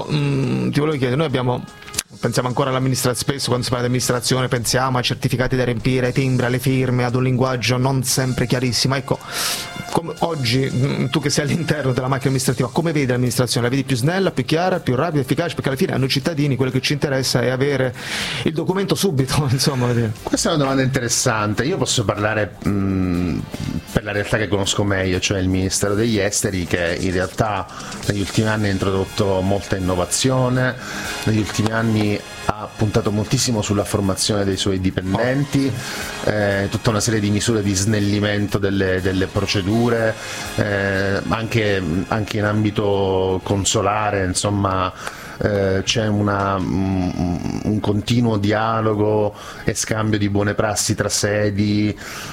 ti volevo chiedere, noi pensiamo ancora all'amministrazione, spesso quando si parla di amministrazione pensiamo a certificati da riempire, ai timbri, alle firme, ad un linguaggio non sempre chiarissimo. Ecco, oggi tu che sei all'interno della macchina amministrativa, come vedi l'amministrazione? La vedi più snella, più chiara, più rapida, efficace? Perché alla fine a noi cittadini quello che ci interessa è avere il documento subito, insomma. Questa è una domanda interessante. Io posso parlare per la realtà che conosco meglio, cioè il Ministero degli Esteri, che in realtà negli ultimi anni ha introdotto molta innovazione, negli ultimi anni ha puntato moltissimo sulla formazione dei suoi dipendenti, tutta una serie di misure di snellimento delle procedure, anche in ambito consolare, insomma. C'è un continuo dialogo e scambio di buone prassi tra sedi.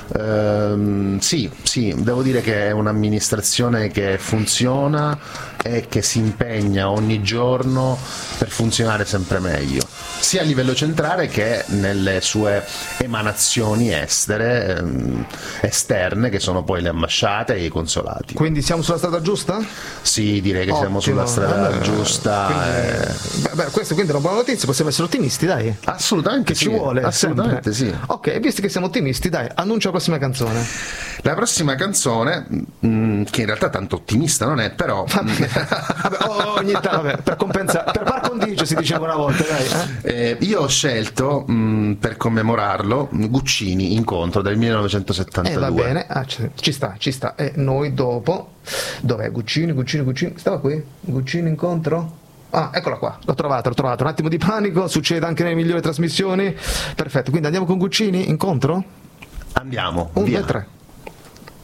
Sì, devo dire che è un'amministrazione che funziona e che si impegna ogni giorno per funzionare sempre meglio, sia a livello centrale che nelle sue emanazioni esterne, che sono poi le ambasciate e i consolati. Quindi siamo sulla strada giusta? Sì, direi che siamo sulla strada giusta. Questa quindi è una buona notizia, possiamo essere ottimisti, dai. Assolutamente che sì, ci vuole, assolutamente sempre. Sì. Ok, visto che siamo ottimisti, dai, annuncia la prossima canzone. La prossima canzone, che in realtà tanto ottimista non è, però ogni tanto, per compensare, per par condicio si diceva una volta, dai. Io ho scelto per commemorarlo Guccini Incontro del 1972. Va bene, ci sta. E noi dopo, dov'è Guccini? Stava qui? Guccini Incontro? Ah, eccola qua, l'ho trovato. Un attimo di panico, succede anche nelle migliori trasmissioni. Perfetto, quindi andiamo con Guccini Incontro? Andiamo, 1, via. 2, 3.